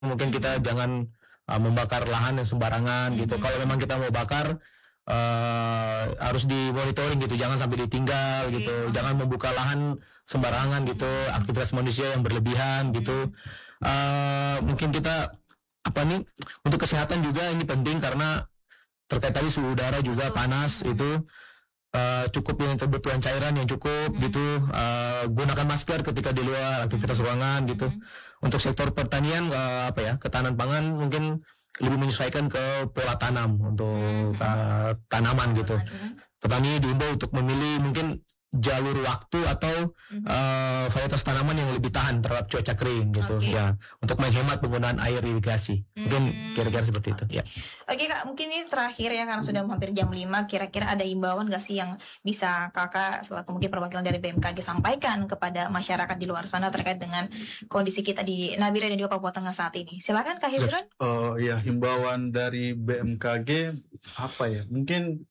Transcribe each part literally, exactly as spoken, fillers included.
mungkin kita jangan uh, membakar lahan yang sembarangan gitu. Kalau memang kita mau bakar uh, harus dimonitoring gitu, jangan sampai ditinggal gitu, jangan membuka lahan sembarangan gitu, aktivitas manusia yang berlebihan gitu. Uh, mungkin kita apa nih untuk kesehatan juga ini penting karena terkait tadi suhu udara juga panas itu. Uh, cukup yang kebutuhan cairan yang cukup hmm. gitu, uh, gunakan masker ketika di luar aktivitas ruangan gitu. Hmm. Untuk sektor pertanian uh, apa ya ketahanan pangan mungkin lebih menyesuaikan ke pola tanam untuk uh, tanaman gitu. Hmm. Petani diimbau untuk memilih mungkin jalur waktu atau mm-hmm. uh, varietas tanaman yang lebih tahan terhadap cuaca kering gitu okay. ya, untuk menghemat penggunaan air irigasi. Mm-hmm. Mungkin kira-kira seperti itu. Okay. Ya. Oke Kak, mungkin ini terakhir ya karena sudah hampir jam lima, kira-kira ada imbauan nggak sih yang bisa Kakak selaku mungkin perwakilan dari B M K G sampaikan kepada masyarakat di luar sana terkait dengan kondisi kita di Nabire dan juga Papua Tengah saat ini? Silakan Kak Hezron. Oh ya, himbauan dari B M K G apa ya? Mungkin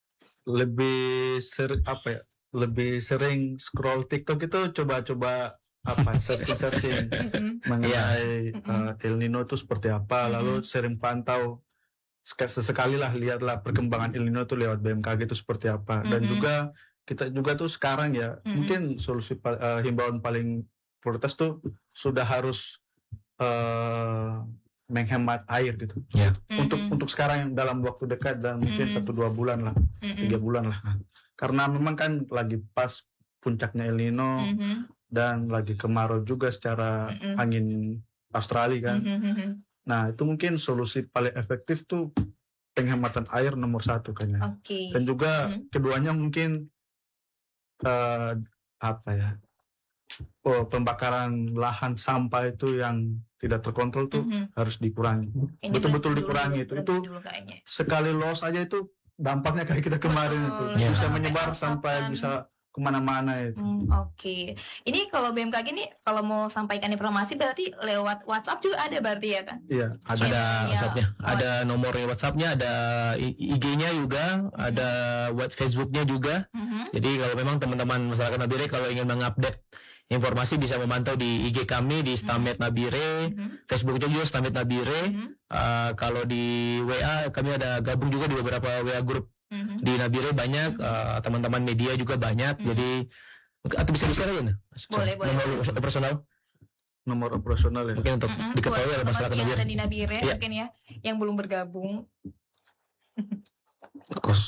lebih ser apa ya? lebih sering scroll TikTok itu coba-coba apa searching-searching mengenai uh, El Nino itu seperti apa, mm-hmm. lalu sering pantau sesekali lah lihatlah perkembangan El Nino itu lewat B M K G itu seperti apa, mm-hmm. dan juga kita juga tuh sekarang ya mm-hmm. mungkin solusi uh, himbauan paling prioritas tuh sudah harus uh, menghemat air gitu yeah. untuk mm-hmm. untuk sekarang dalam waktu dekat dan mungkin mm-hmm. satu dua bulan lah, mm-hmm. tiga bulan lah. Karena memang kan lagi pas puncaknya El Nino mm-hmm. dan lagi kemarau juga secara mm-hmm. angin Australia kan. Mm-hmm. Nah itu mungkin solusi paling efektif tuh penghematan air nomor satu kayaknya. Okay. Dan juga mm-hmm. keduanya mungkin uh, apa ya? Oh, pembakaran lahan sampah itu yang tidak terkontrol tuh mm-hmm. harus dikurangi. Ini betul-betul dikurangi itu. Itu sekali loss aja itu dampaknya kayak kita kemarin itu ya. Bisa menyebar sampai bisa kemana-mana itu. Hmm, Oke, okay. Ini kalau B M K G ini kalau mau sampaikan informasi berarti lewat WhatsApp juga ada berarti ya kan? Iya, ada, ada WhatsAppnya, ya. Ada nomor WhatsAppnya, ada I G-nya juga, mm-hmm. ada web Facebook-nya juga. Mm-hmm. Jadi kalau memang teman-teman masyarakat Nabire kalau ingin mengupdate informasi bisa memantau di I G kami di Stamet Nabire, mm-hmm. Facebooknya juga Stamet Nabire. Mm-hmm. Uh, kalau di W A kami ada gabung juga di beberapa W A grup mm-hmm. di Nabire banyak, mm-hmm. uh, teman-teman media juga banyak. Mm-hmm. Jadi atau bisa di-share aja nih? Boleh, boleh. Nomor operasional? Nomor operasional ya. Mungkin untuk mm-hmm. diketahui oleh masyarakat Nabire. Yang ada di Nabire ya. Mungkin ya, yang belum bergabung. Kos.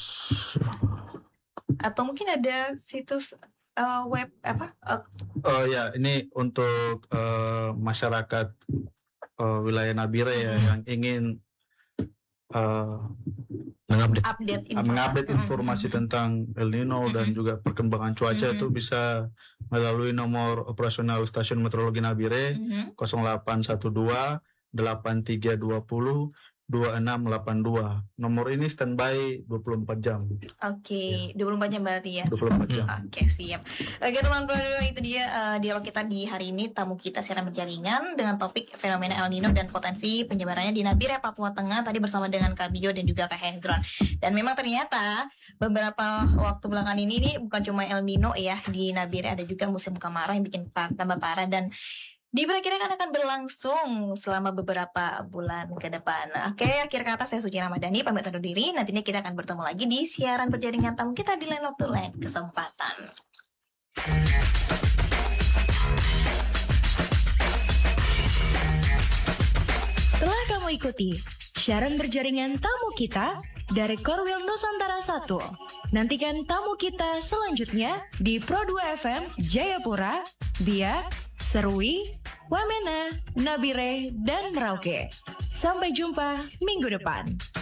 Atau mungkin ada situs Uh, web apa? Uh, oh ya, ini untuk uh, masyarakat uh, wilayah Nabire ya hmm. yang ingin uh, mengupdate update informasi, mengupdate informasi hmm. tentang El Nino hmm. dan juga perkembangan cuaca hmm. itu bisa melalui nomor operasional Stasiun Meteorologi Nabire hmm. nol delapan satu dua delapan tiga dua nol dua enam delapan dua. Nomor ini standby dua puluh empat jam. Oke, okay. ya. dua puluh empat jam berarti ya. dua puluh empat jam. Oke, okay, siap. Oke, teman-teman, itu dia uh, dialog kita di hari ini. Tamu kita siaran berjaringan dengan topik fenomena El Nino dan potensi penyebarannya di Nabire, Papua Tengah tadi bersama dengan Kak Bio dan juga Kak Hezron. Dan memang ternyata beberapa waktu belakangan ini nih bukan cuma El Nino ya di Nabire, ada juga musim kemarau yang bikin tambah parah dan diperkirakan akan berlangsung selama beberapa bulan ke depan. Oke, akhir kata saya Suci Ramadhani pamit undur diri. Nantinya kita akan bertemu lagi di siaran berjaringan tamu kita di lain waktu, lain kesempatan. Telah kamu ikuti siaran berjaringan tamu kita dari Korwil Nusantara satu. Nantikan tamu kita selanjutnya di Pro dua F M Jayapura, Biak, Serui, Wamena, Nabire, dan Merauke. Sampai jumpa minggu depan.